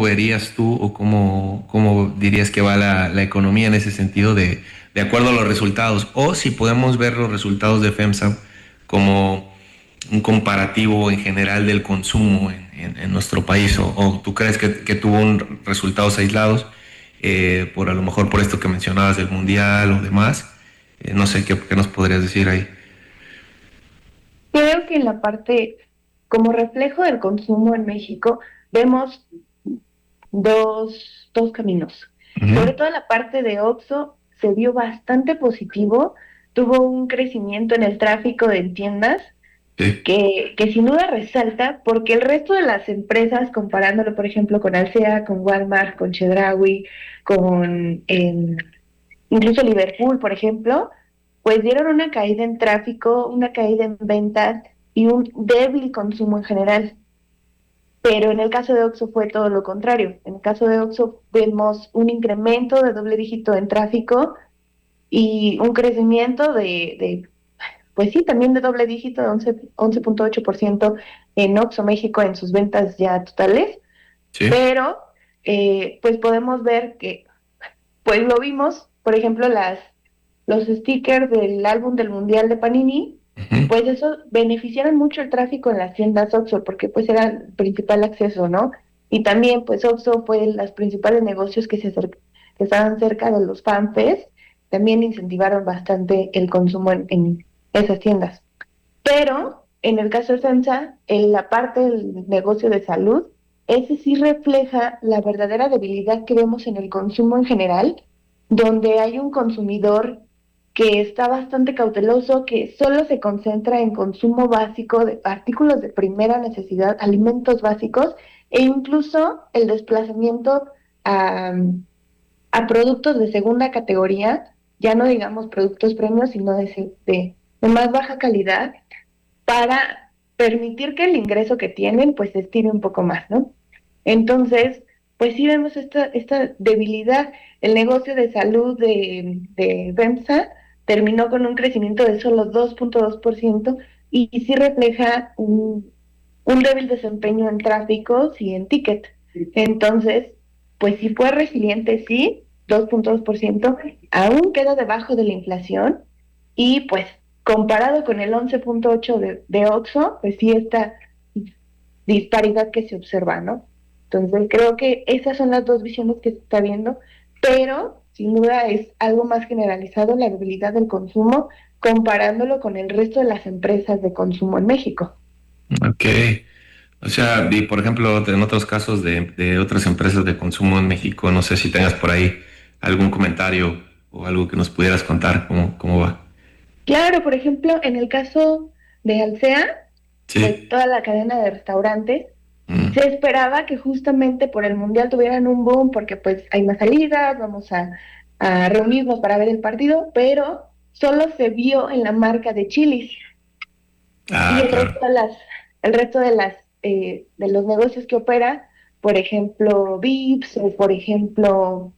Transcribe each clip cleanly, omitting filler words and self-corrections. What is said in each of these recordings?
verías tú o cómo dirías que va la economía en ese sentido de acuerdo a los resultados? O si podemos ver los resultados de FEMSA como un comparativo en general del consumo en nuestro país, o tú crees que tuvo resultados aislados, por a lo mejor por esto que mencionabas del mundial o demás. No sé qué nos podrías decir ahí. Creo que en la parte, como reflejo del consumo en México, vemos dos caminos. Sobre Ujú. todo la parte de Oxxo se vio bastante positivo, tuvo un crecimiento en el tráfico de tiendas Sí, que sin duda resalta porque el resto de las empresas, comparándolo por ejemplo con Alsea, con Walmart, con Chedraui, con incluso Liverpool, por ejemplo, pues dieron una caída en tráfico, una caída en ventas y un débil consumo en general. Pero en el caso de Oxxo fue todo lo contrario. En el caso de Oxxo vemos un incremento de doble dígito en tráfico y un crecimiento pues sí, también de doble dígito, de 11.8% en Oxxo México en sus ventas ya totales. sí. Pero pues podemos ver que, pues lo vimos, por ejemplo, los stickers del álbum del Mundial de Panini, Ujú. pues eso beneficiaron mucho el tráfico en las tiendas Oxxo, porque pues era el principal acceso, ¿no? Y también pues Oxxo fue de los principales negocios que estaban cerca de los fanfest, también incentivaron bastante el consumo en esas tiendas. Pero en el caso de FEMSA, en la parte del negocio de salud, ese sí refleja la verdadera debilidad que vemos en el consumo en general, donde hay un consumidor que está bastante cauteloso, que solo se concentra en consumo básico de artículos de primera necesidad, alimentos básicos, e incluso el desplazamiento a, a productos de segunda categoría, ya no digamos productos premios, sino de más baja calidad para permitir que el ingreso que tienen pues se estire un poco más, ¿no? Entonces, pues sí vemos esta debilidad. El negocio de salud de FEMSA terminó con un crecimiento de solo 2.2% y sí refleja un débil desempeño en tráficos y en ticket. Entonces, pues sí fue resiliente, sí, 2.2%, aún queda debajo de la inflación y pues comparado con el 11.8% de Oxxo, pues sí esta disparidad que se observa, ¿no? Entonces creo que esas son las dos visiones que se está viendo, pero sin duda es algo más generalizado la debilidad del consumo comparándolo con el resto de las empresas de consumo en México. Ok. O sea, y por ejemplo, en otros casos de otras empresas de consumo en México, no sé si tengas por ahí algún comentario o algo que nos pudieras contar, cómo va. Claro, por ejemplo, en el caso de Alsea, pues Sí. toda la cadena de restaurantes, Mm. se esperaba que justamente por el Mundial tuvieran un boom porque pues hay más salidas, vamos a reunirnos para ver el partido, pero solo se vio en la marca de Chili's y Ah, claro. el resto de los negocios que opera, por ejemplo, Vips o por ejemplo,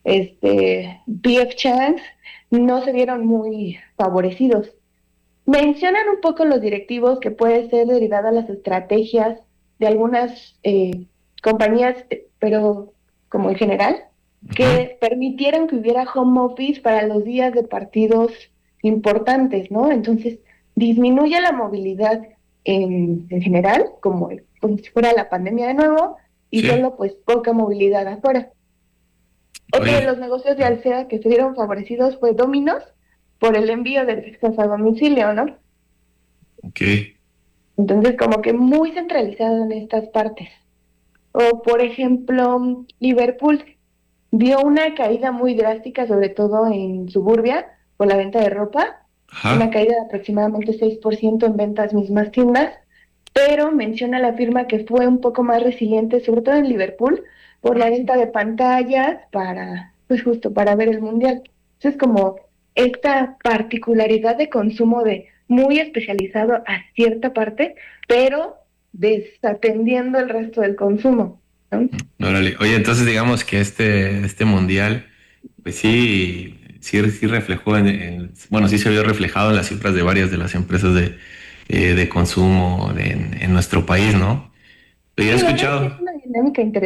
PF Chang's, no se vieron muy favorecidos. Mencionan un poco los directivos que puede ser derivada a las estrategias de algunas compañías, pero como en general, Ujú. que permitieran que hubiera home office para los días de partidos importantes, ¿no? Entonces, disminuye la movilidad en general, como si fuera la pandemia de nuevo, y Sí. solo pues poca movilidad afuera. Otro de Oye. los negocios de Alsea que se vieron favorecidos fue Domino's por el envío de pizzas a domicilio, ¿no? Ok. Entonces, como que muy centralizado en estas partes. O, por ejemplo, Liverpool vio una caída muy drástica, sobre todo en Suburbia, por la venta de ropa, una Ajá. caída de aproximadamente 6% en ventas mismas tiendas, pero menciona la firma que fue un poco más resiliente, sobre todo en Liverpool, por la venta de pantallas para, pues justo para ver el mundial. Entonces, como esta particularidad de consumo de muy especializado a cierta parte, pero desatendiendo el resto del consumo, ¿no? Órale. Oye, entonces digamos que este mundial, pues sí reflejó bueno, sí se vio reflejado en las cifras de varias de las empresas de consumo en nuestro país, ¿no? Yo he Sí, la verdad es que es escuchado. una dinámica interesante.